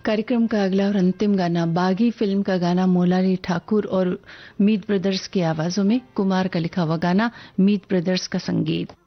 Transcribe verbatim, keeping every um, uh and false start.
कार्यक्रम का अगला और अंतिम गाना बागी फिल्म का गाना मोलाली ठाकुर और मीत ब्रदर्स की आवाजों में, कुमार का लिखा हुआ गाना, मीत ब्रदर्स का संगीत।